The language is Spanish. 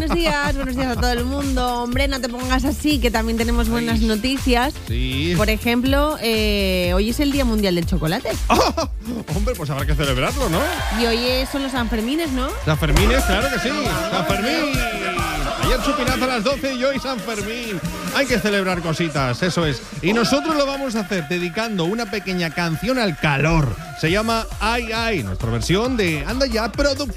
buenos días a todo el mundo. Hombre, no te pongas así, que también tenemos buenas noticias. Sí. Por ejemplo, hoy es el Día Mundial del Chocolate. ¡Oh! Hombre, pues habrá que celebrarlo, ¿no? Y hoy son los Sanfermines, ¿no? San Fermín, claro que sí. San Fermín. Ayer chupinazo a las 12 y hoy San Fermín. Hay que celebrar cositas, eso es. Y nosotros lo vamos a hacer dedicando una pequeña canción al calor. Se llama Ay Ay, nuestra versión de Anda Ya Producción.